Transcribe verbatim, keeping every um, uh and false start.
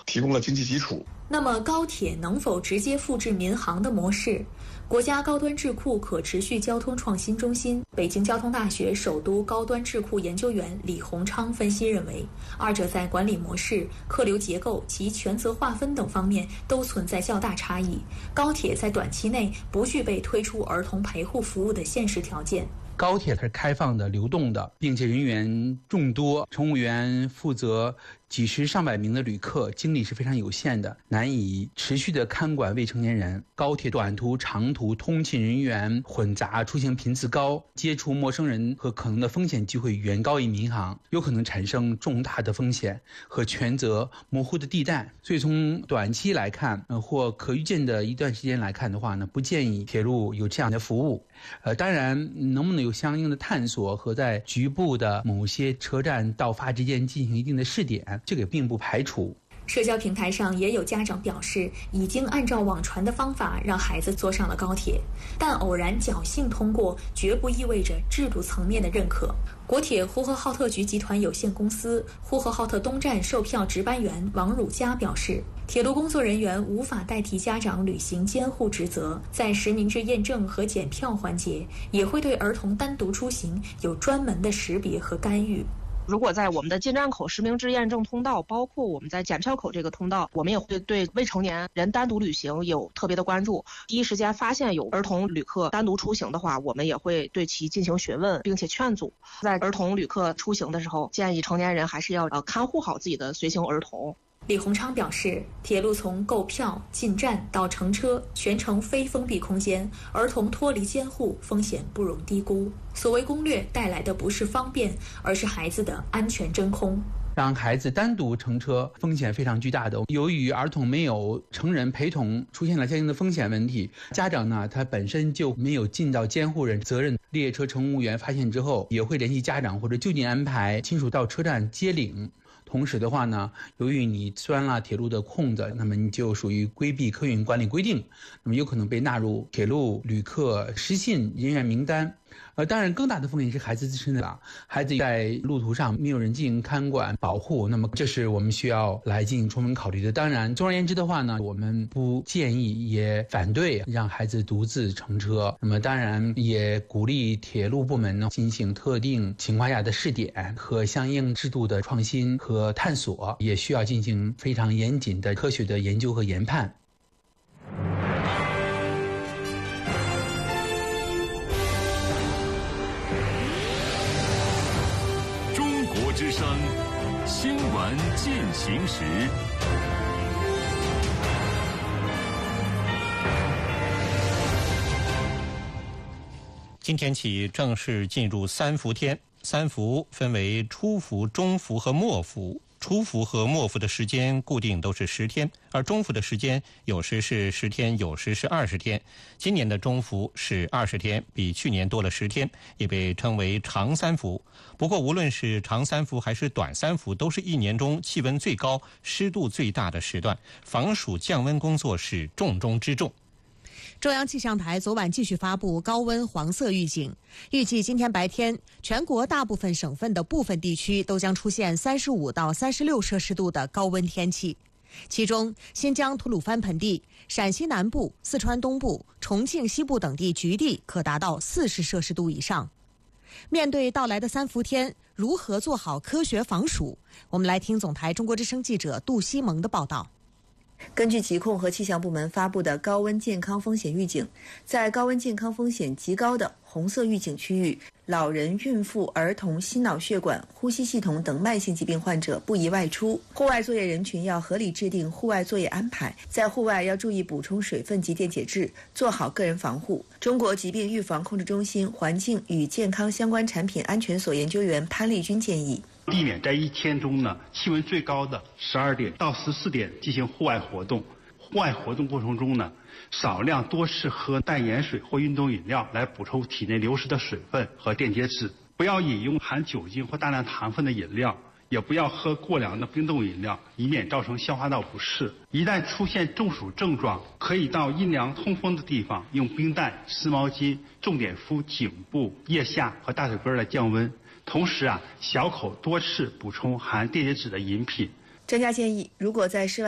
提供了经济基础。 那么高铁能否直接复制民航的模式？国家高端智库可持续交通创新中心、北京交通大学首都高端智库研究员李洪昌分析认为，二者在管理模式、客流结构及权责划分等方面都存在较大差异。高铁在短期内不具备推出儿童陪护服务的现实条件。 高铁它是开放的、流动的，并且人员众多，乘务员负责几十上百名的旅客，精力是非常有限的，难以持续的看管未成年人。高铁短途、长途通勤人员混杂，出行频次高，接触陌生人和可能的风险机会远高于民航，有可能产生重大的风险和权责模糊的地带。所以从短期来看，呃，或可预见的一段时间来看的话呢，不建议铁路有这样的服务。呃，当然，能不能有相应的探索和在局部的某些车站到发之间进行一定的试点，这个并不排除。 社交平台上也有家长表示，已经按照网传的方法让孩子坐上了高铁，但偶然侥幸通过，绝不意味着制度层面的认可。国铁呼和浩特局集团有限公司呼和浩特东站售票值班员王汝佳表示，铁路工作人员无法代替家长履行监护职责，在实名制验证和检票环节，也会对儿童单独出行有专门的识别和干预。 如果在我们的进站口实名制验证通道，包括我们在检票口这个通道，我们也会对未成年人单独旅行有特别的关注。第一时间发现有儿童旅客单独出行的话，我们也会对其进行询问，并且劝阻。在儿童旅客出行的时候，建议成年人还是要呃看护好自己的随行儿童。 李洪昌表示，铁路从购票、进站到乘车，全程非封闭空间，儿童脱离监护风险不容低估。所谓攻略带来的不是方便，而是孩子的安全真空。 让孩子单独乘车风险非常巨大的，由于儿童没有成人陪同，出现了相应的风险问题。家长呢，他本身就没有尽到监护人责任，列车乘务员发现之后，也会联系家长或者就近安排亲属到车站接领。同时的话呢，由于你钻了铁路的空子，那么你就属于规避客运管理规定，那么有可能被纳入铁路旅客失信人员名单。呃，当然更大的风险是孩子自身的吧，孩子在路途上没有人进行看管保护，那么这是我们需要来进行充分考虑的。当然，总而言之的话呢，我们不建议也反对让孩子独自乘车。那么当然也鼓励铁路部门呢进行特定情况下的试点和相应制度的创新和探索，也需要进行非常严谨的科学的研究和研判。 之声新闻进行时， 今天起正式进入三伏天。三伏分为初伏、中伏和末伏。初伏和末伏的时间固定都是十天，而中伏的时间有时是十天，有时是二十天。今年的中伏是二十天，比去年多了十天，也被称为长三伏。不过无论是长三伏还是短三伏，都是一年中气温最高、湿度最大的时段，防暑降温工作是重中之重。 中央气象台昨晚继续发布高温黄色预警，预计今天白天全国大部分省份的部分地区都将出现三十五到三十六摄氏度的高温天气，其中新疆吐鲁番盆地、陕西南部、四川东部、重庆西部等地局地可达到四十摄氏度以上。面对到来的三伏天，如何做好科学防暑？我们来听总台中国之声记者杜西蒙的报道。 根据疾控和气象部门发布的高温健康风险预警，在高温健康风险极高的红色预警区域，老人、孕妇、儿童、心脑血管、呼吸系统等慢性疾病患者不宜外出。户外作业人群要合理制定户外作业安排，在户外要注意补充水分及电解质，做好个人防护。中国疾病预防控制中心环境与健康相关产品安全所研究员潘丽君建议， 避免在一天中呢气温最高的十二点到十四点进行户外活动。户外活动过程中呢，少量多次喝淡盐水或运动饮料来补充体内流失的水分和电解质。不要饮用含酒精或大量糖分的饮料，也不要喝过凉的冰冻饮料，以免造成消化道不适。一旦出现中暑症状，可以到阴凉通风的地方用冰袋、湿毛巾重点敷颈部、腋下和大腿根来降温。同时啊，小口多次补充含电解质的饮品。 专家建议，如果在室外